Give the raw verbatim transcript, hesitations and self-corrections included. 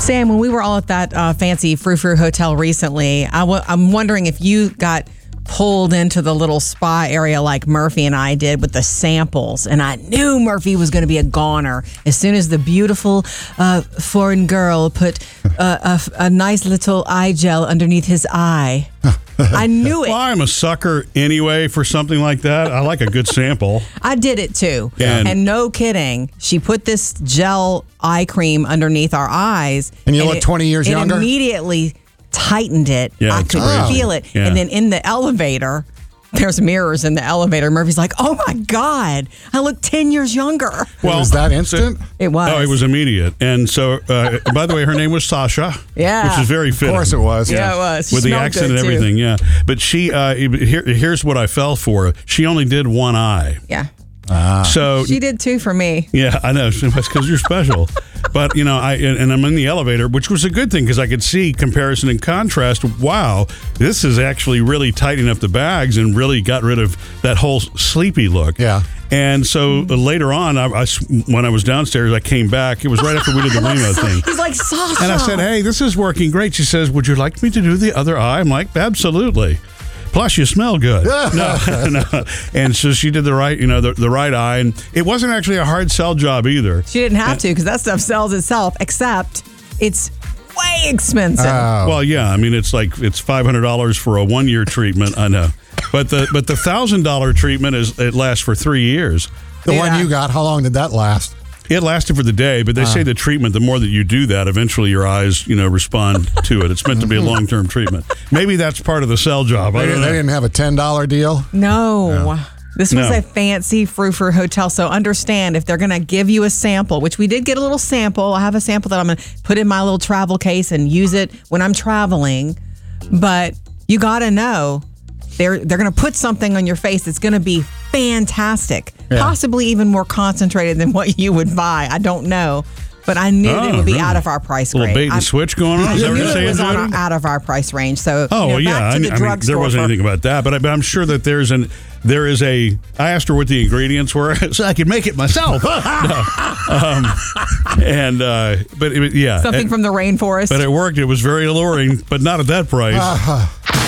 Sam, when we were all at that uh, fancy Frou Frou hotel recently, I w- I'm wondering if you got pulled into the little spa area like Murphy and I did with the samples. And I knew Murphy was going to be a goner as soon as the beautiful uh, foreign girl put uh, a, a nice little eye gel underneath his eye. I knew it. Well, I'm a sucker anyway for something like that. I like a good sample. I did it too. And, and no kidding, she put this gel eye cream underneath our eyes. And you look twenty years it younger? immediately tightened it. Yeah, I it's could crazy. feel it. Yeah. And then in the elevator, there's mirrors in the elevator. Murphy's like, oh my God, I look ten years younger. Well, was that instant? It was. Oh, it was immediate. And so, uh, by the way, her name was Sasha. Yeah. Which is very fitting. Of course it was. Yeah, it was. She With the smelled accent good, and too. everything, yeah. But she, uh, here, here's what I fell for. She only did one eye. Yeah. So She did too for me. yeah, I know. It's because you're special. But, you know, I and I'm in the elevator, which was a good thing because I could see comparison and contrast. Wow, this is actually really tightening up the bags and really got rid of that whole sleepy look. Yeah. And so uh, later on, I, I, when I was downstairs, I came back. It was right after we did the Waymo thing. He's like, Sasha. And I said, hey, this is working great. She says, would you like me to do the other eye? I'm like, absolutely. Plus, you smell good. no, no. And so she did the right, you know, the, the right eye. And it wasn't actually a hard sell job either. She didn't have to because that stuff sells itself, except it's way expensive. Oh. Well, yeah. I mean, it's like it's five hundred dollars for a one year treatment. I know, but the but the thousand dollar treatment is it lasts for three years. The Yeah. one you got, how long did that last? It lasted for the day, but they say the treatment, the more that you do that, eventually your eyes, you know, respond to it. It's meant to be a long term treatment. Maybe that's part of the sell job. I They, don't they know. didn't have a ten dollar deal? No. This was No. a fancy Frou Frou hotel. So understand if they're going to give you a sample, which we did get a little sample. I have a sample that I'm going to put in my little travel case and use it when I'm traveling. But you got to know they're they're going to put something on your face that's going to be fantastic, Yeah. possibly even more concentrated than what you would buy. I don't know. But I knew that it Oh, would be really? out of our price A little grade. bait and I- switch going on. I Is that knew what you're it saying, was on Jody? our, out of our price range. So, Oh, you know, well, yeah. back I, to the I mean, there drugstore wasn't for- anything about that, but, I, but I'm sure that there's an there is a. I asked her what the ingredients were, so I could make it myself. No. um, and uh, but it, yeah, something and- from the rainforest. but it worked. It was very alluring, but not at that price.